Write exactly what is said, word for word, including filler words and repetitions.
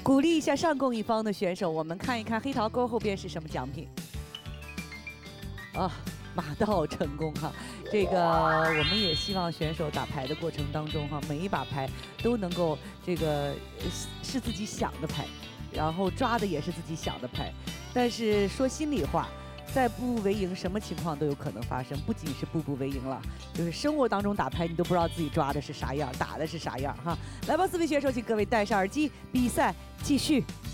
鼓励一下上供一方的选手，我们看一看黑桃钩后边是什么奖品。啊，马到成功哈！这个我们也希望选手打牌的过程当中哈，每一把牌都能够这个是自己想的牌，然后抓的也是自己想的牌。但是说心里话，在步步为营，什么情况都有可能发生，不仅是步步为营了，就是生活当中打牌，你都不知道自己抓的是啥样，打的是啥样哈。来吧，四位选手，请各位戴上耳机，比赛继续。